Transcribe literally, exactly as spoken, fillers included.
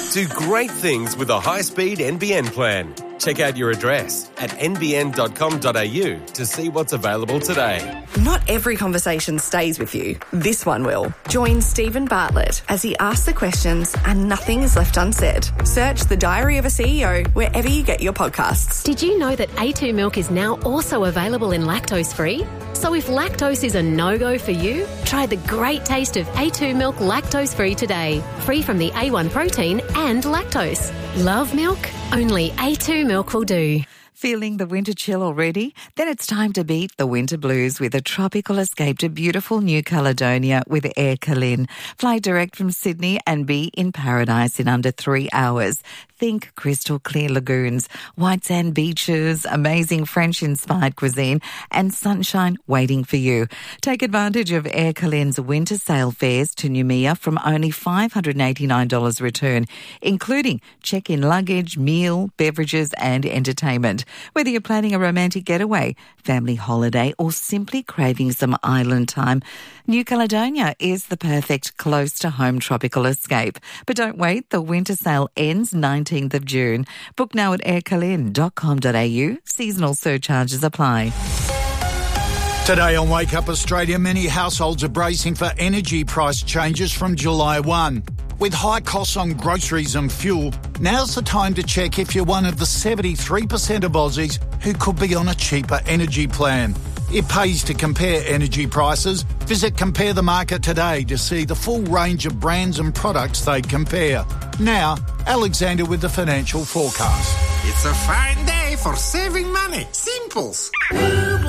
Do great things with a high-speed N B N plan. Check out your address at n b n dot com dot a u to see what's available today. Not every conversation stays with you. This one will. Join Stephen Bartlett as he asks the questions and nothing is left unsaid. Search The Diary of a C E O wherever you get your podcasts. Did you know that A two milk is now also available in lactose-free? So if lactose is a no-go for you, try the great taste of A two milk lactose-free today. Free from the A one protein and lactose. Love milk? Only A two milk will do. Feeling the winter chill already? Then it's time to beat the winter blues with a tropical escape to beautiful New Caledonia with Air Calain. Fly direct from Sydney and be in paradise in under three hours. Think crystal clear lagoons, white sand beaches, amazing French-inspired cuisine, and sunshine waiting for you. Take advantage of Air Calain's winter sale fares to Noumea from only five hundred eighty-nine dollars return, including check-in luggage, meal, beverages, and entertainment. Whether you're planning a romantic getaway, family holiday, or simply craving some island time, New Caledonia is the perfect close-to-home tropical escape. But don't wait, the winter sale ends nineteenth of June. Book now at air calain dot com dot a u. Seasonal surcharges apply. Today on Wake Up Australia, many households are bracing for energy price changes from July first. With high costs on groceries and fuel, now's the time to check if you're one of the seventy-three percent of Aussies who could be on a cheaper energy plan. It pays to compare energy prices. Visit Compare the Market today to see the full range of brands and products they compare. Now, Alexander with the financial forecast. It's a fine day for saving money. Simples.